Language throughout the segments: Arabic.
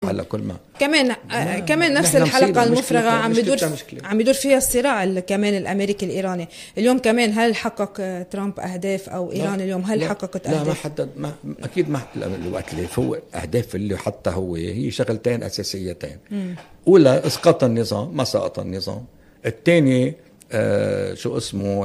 هلا كل ما كمان نفس الحلقة المفرغة عم يدور فيها الصراع كمان الأمريكي الإيراني اليوم كمان. هل حقق ترامب أهداف أو إيران اليوم هل حققت أهداف؟ لا ما حدد أكيد ما الوقت اللي فوق أهداف اللي حتى هي شغلتين أساسيتين. أولى إسقاط النظام، ما سقط النظام. الثاني شو اسمه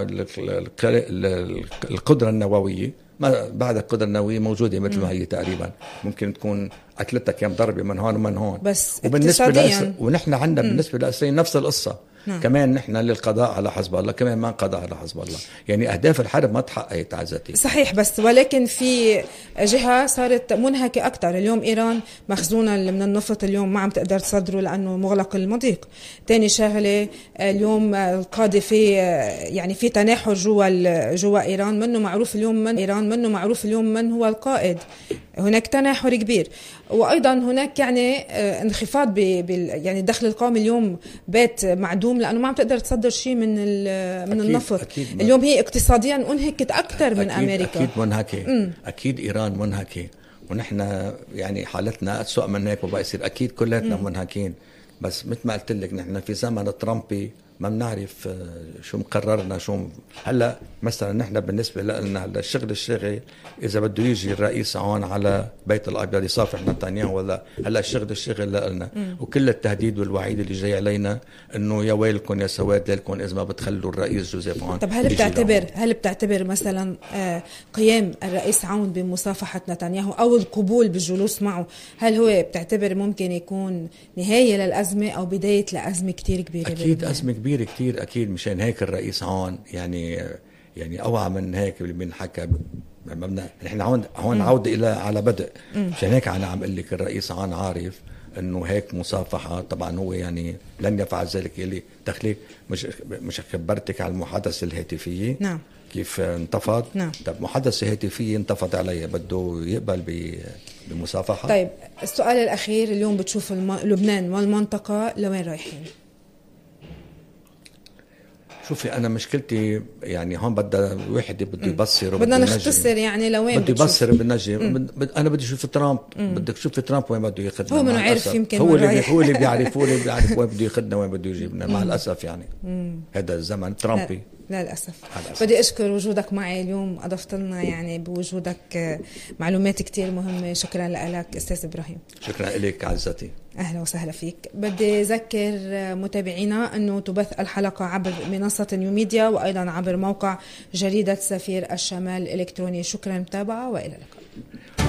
القدرة النووية. ما بعد القدرة النووية موجودة مثل ما هي تقريبا، ممكن تكون أكلتها كم ضربة من هون ومن هون. بس وبالنسبة ونحن عندنا بالنسبة لإسرائيل نفس القصة. كمان نحن للقضاء على حزب الله، كمان ما قضاء على حزب الله. يعني أهداف الحرب ما تحققت عزتي. صحيح، بس ولكن في جهة صارت منهكة أكتر. اليوم إيران مخزونة من النفط اليوم ما عم تقدر تصدره لأنه مغلق المضيق. تاني شغلة اليوم القادة في يعني في تناحر جوا إيران، منه معروف اليوم من هو القائد. هناك تناحر كبير، وأيضا هناك يعني انخفاض يعني الدخل القومي اليوم بات معدوم لأنه ما عم تقدر تصدر شيء من النفط. اليوم هي اقتصاديا انهكت أكثر من أمريكا. أكيد منهكة. أكيد إيران منهكة، ونحن يعني حالتنا أسوأ من هيك وبقى يصير. أكيد كلنا منهكين، بس مثل ما قلت لك نحن في زمن ترامبي ما بنعرف شو مقررنا شو. هلا مثلا نحن بالنسبه لنا هلا الشغل اذا بده يجي الرئيس هون على بيت الابيض يصافح نتنياهو ولا هلا الشغل لنا، وكل التهديد والوعيد اللي جاي علينا انه يا ويلكم يا سواد لكم اذا ما بتخلوا الرئيس جوزيف عون. طب هل بتعتبر مثلا قيام الرئيس عون بمصافحه نتنياهو او القبول بالجلوس معه، هل هو بتعتبر ممكن يكون نهايه للازمه او بدايه لازمه كتير كبيره؟ اكيد ازمه كبيرة كتير أكيد. مشان هيك الرئيس عون يعني أوعى من هيك اللي بنحكى. نحن هون عودة إلى على بدء. مشان هيك أنا عم أقول لك الرئيس عون عارف إنه هيك مصافحة. طبعا هو يعني لن يفعل ذلك. اللي دخلي مش خبرتك على المحادثة الهاتفية. نعم. كيف انتفض. نعم. طب محادثة هاتفية انتفض عليه، بده يقبل بمصافحة. طيب السؤال الأخير، اليوم بتشوف لبنان والمنطقة لوين رايحين؟ شوفي أنا مشكلتي يعني هون بدأ واحد بده يبصر، بدنا نختصر يعني لوين بده يبصر بالنجي. أنا بدي أشوف ترامب. بدك تشوف ترامب وين بده ياخذنا. هو منو عارف، يمكن هو اللي بيعرف وين بده ياخذنا وين بده يجيبنا. مع الأسف يعني هذا الزمن ترامبي. لا للأسف. بدي أشكر وجودك معي اليوم، أضفت لنا يعني بوجودك معلومات كتير مهمة. شكرا لك أستاذ إبراهيم. شكرا لك عزتي. أهلا وسهلا فيك. بدي أذكر متابعينا أنه تبث الحلقة عبر منصة نيوميديا وأيضا عبر موقع جريدة سفير الشمال الإلكتروني. شكرا متابعة وإلى اللقاء.